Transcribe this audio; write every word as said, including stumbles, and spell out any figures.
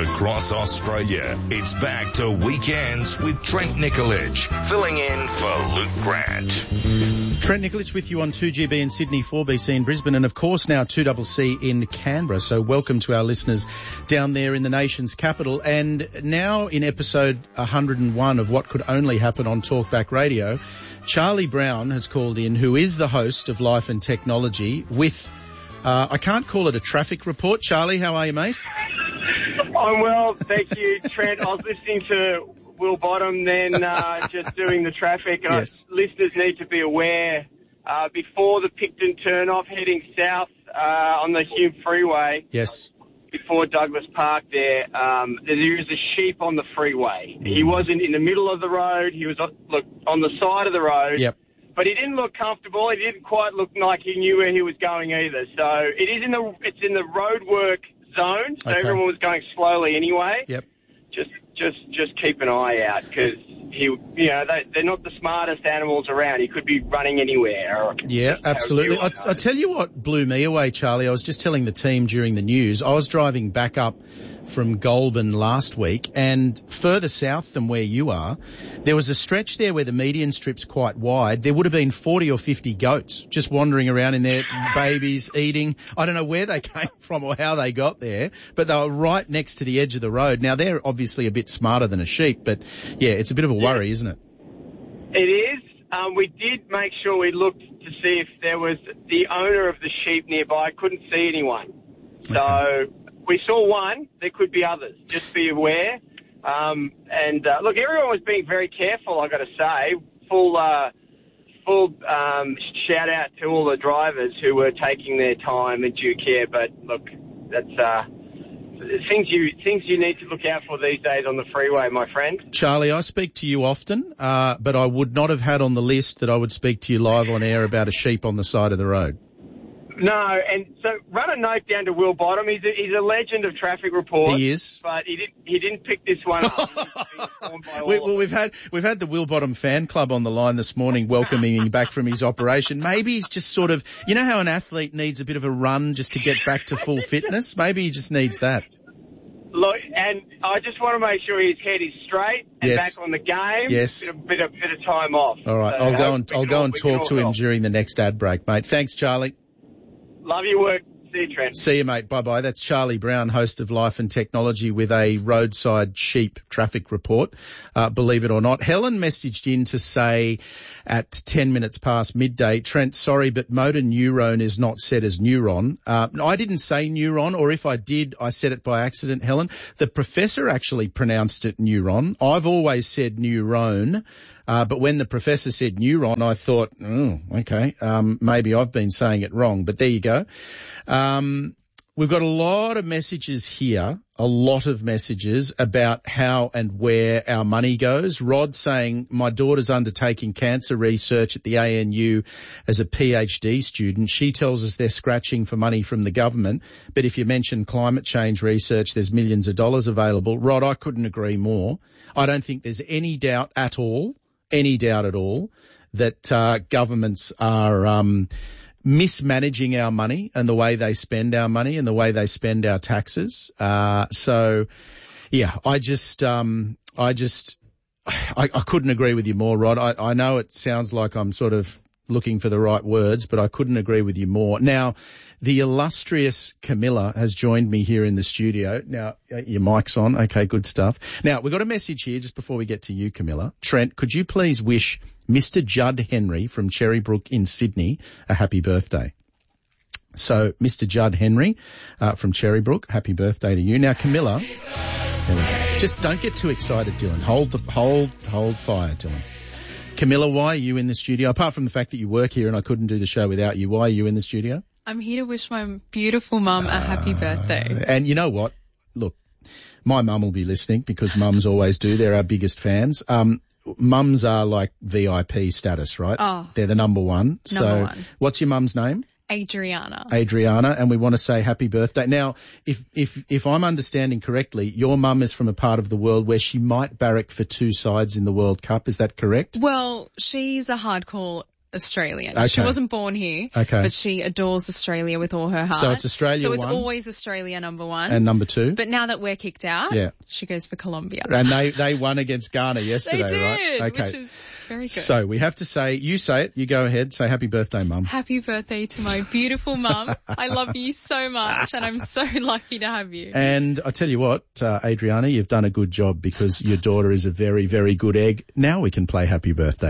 across Australia. It's back to Weekends with Trent Nikolic, filling in for Luke Grant. Trent Nikolic with you on two G B in Sydney, four B C in Brisbane, and of course now two C C in Canberra. So welcome to our listeners down there in the nation's capital. And now in episode one hundred and one of What Could Only Happen on Talkback Radio, Charlie Brown has called in, who is the host of Life and Technology, with, uh, I can't call it a traffic report. Charlie, how are you, mate? I'm well, thank you, Trent. I was listening to Will Bottom then uh, just doing the traffic. Yes. Uh, listeners need to be aware, uh, before the Picton turn-off heading south uh, on the Hume Freeway. Yes. Before Douglas Park there, um, there is a sheep on the freeway. Mm. He wasn't in the middle of the road. He was, look, on the side of the road. Yep. But he didn't look comfortable. He didn't quite look like he knew where he was going either. So it is in the, it's in the roadwork zone, so okay. everyone was going slowly anyway. Yep. Just, just, just keep an eye out, because he, you know, they, they're not the smartest animals around. He could be running anywhere. Or, yeah, absolutely. I, I tell you what blew me away, Charlie. I was just telling the team during the news. I was driving back up from Goulburn last week, and further south than where you are, there was a stretch there where the median strip's quite wide. There would have been forty or fifty goats just wandering around in there, babies eating. I don't know where they came from or how they got there, but they were right next to the edge of the road. Now, they're obviously a bit smarter than a sheep, but yeah, it's a bit of a worry, yeah. Isn't it? It is. Um, we did make sure we looked to see if there was the owner of the sheep nearby. Couldn't see anyone. So okay. We saw one. There could be others. Just be aware. Um, and uh, look, everyone was being very careful, I got to say. Full, uh, full um, shout out to all the drivers who were taking their time and due care. But look, that's uh, things you things you need to look out for these days on the freeway, my friend. Charlie, I speak to you often, uh, but I would not have had on the list that I would speak to you live on air about a sheep on the side of the road. No, and so run a note down to Will Bottom. He's a, he's a legend of traffic reports. He is, but he didn't he didn't pick this one up. we, well, we've had we've had the Will Bottom fan club on the line this morning, welcoming him back from his operation. Maybe he's just sort of, you know how an athlete needs a bit of a run just to get back to full fitness. Maybe he just needs that. Look, and I just want to make sure his head is straight and yes. back on the game. Yes, a bit of bit of time off. All right, so I'll go and I'll go all, and talk to him help. during the next ad break, mate. Thanks, Charlie. Love your work. See you, Trent. See you, mate. Bye-bye. That's Charlie Brown, host of Life and Technology, with a roadside sheep traffic report. Uh, believe it or not. Helen messaged in to say at ten minutes past midday, Trent, sorry, but motor neuron is not set as neuron. Uh, I didn't say neuron, or if I did, I said it by accident, Helen. The professor actually pronounced it neuron. I've always said neurone. Uh, but when the professor said neuron, I thought, oh, okay, um, maybe I've been saying it wrong. But there you go. Um, we've got a lot of messages here, a lot of messages about how and where our money goes. Rod saying, my daughter's undertaking cancer research at the A N U as a PhD student. She tells us they're scratching for money from the government. But if you mention climate change research, there's millions of dollars available. Rod, I couldn't agree more. I don't think there's any doubt at all. Any doubt at all that uh, governments are um, mismanaging our money and the way they spend our money and the way they spend our taxes. Uh, so, yeah, I just, um, I just, I, I couldn't agree with you more, Rod. I, I know it sounds like I'm sort of looking for the right words, but I couldn't agree with you more. Now, the illustrious Camilla has joined me here in the studio. Now, your mic's on. Okay, good stuff. Now, we've got a message here just before we get to you, Camilla. Trent, could you please wish Mister Judd Henry from Cherrybrook in Sydney a happy birthday? So, Mister Judd Henry uh, from Cherrybrook, happy birthday to you. Now, Camilla, just don't get too excited, Dylan. Hold the hold, hold fire, Dylan. Camilla, why are you in the studio? Apart from the fact that you work here and I couldn't do the show without you, why are you in the studio? I'm here to wish my beautiful mum a happy birthday. And you know what? Look, my mum will be listening because mums always do. They're our biggest fans. Um, mums are like V I P status, right? Oh. They're the number one. Number so one. What's your mum's name? Adriana. Adriana, and we want to say happy birthday. Now, if if if I'm understanding correctly, your mum is from a part of the world where she might barrack for two sides in the World Cup. Is that correct? Well, she's a hardcore Australian. Okay. She wasn't born here, Okay. but she adores Australia with all her heart. So it's Australia So it's one. always Australia number one. And number two. But now that we're kicked out, Yeah. she goes for Colombia. And they, they won against Ghana yesterday, They did, right? Okay. which is very good. So we have to say, you say it, you go ahead, say happy birthday, Mum. Happy birthday to my beautiful mum. I love you so much, and I'm so lucky to have you. And I tell you what, uh, Adriana, you've done a good job because your daughter is a very, very good egg. Now we can play happy birthday.